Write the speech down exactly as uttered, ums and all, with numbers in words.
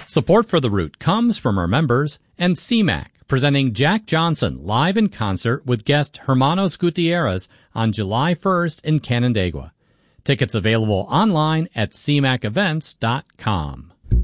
Support for The Root comes from our members and C MAC, presenting Jack Johnson live in concert with guest Hermanos Gutierrez on July first in Canandaigua. Tickets available online at c mac events dot com.